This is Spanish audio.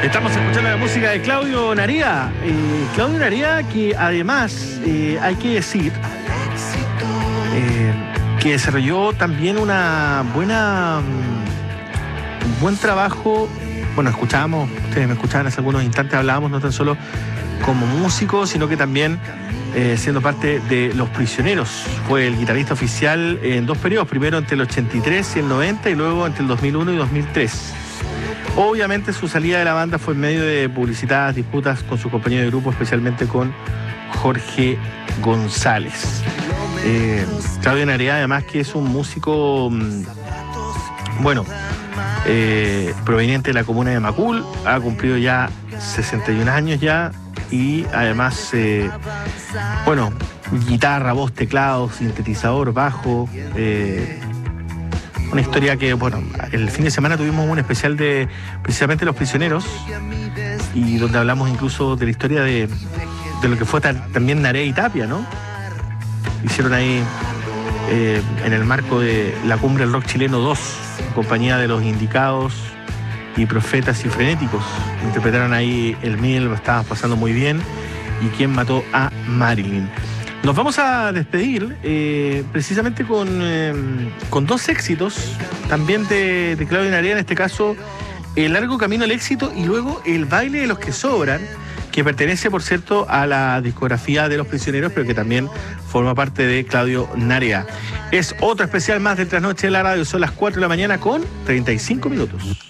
Estamos escuchando la música de Claudio Narea. Claudio Narea, que además hay que decir que desarrolló también un buen trabajo. Bueno, escuchábamos, ustedes me escuchaban hace algunos instantes, hablábamos no tan solo como músico, sino que también siendo parte de Los Prisioneros. Fue el guitarrista oficial en dos periodos, primero entre el 83 y el 90 y luego entre el 2001 y 2003. Obviamente su salida de la banda fue en medio de publicitadas disputas con sus compañeros de grupo, especialmente con Jorge González. Claudio Narea, además, que es un músico, proveniente de la comuna de Macul, ha cumplido ya 61 años ya, y además, guitarra, voz, teclado, sintetizador, bajo, una historia que, el fin de semana tuvimos un especial de precisamente Los Prisioneros, y donde hablamos incluso de la historia de lo que fue también Narea y Tapia, ¿no? Hicieron ahí, en el marco de la Cumbre del Rock Chileno 2, en compañía de Los Indicados y Profetas y Frenéticos. Interpretaron ahí El Mil, lo estabas pasando muy bien, y Quién mató a Marilyn. Nos vamos a despedir precisamente con dos éxitos también de Claudio Narea, en este caso El largo camino al éxito y luego El baile de los que sobran, que pertenece, por cierto, a la discografía de Los Prisioneros, pero que también forma parte de Claudio Narea. Es otro especial más de Trasnoche de la Radio. Son las 4 de la mañana con 35 minutos.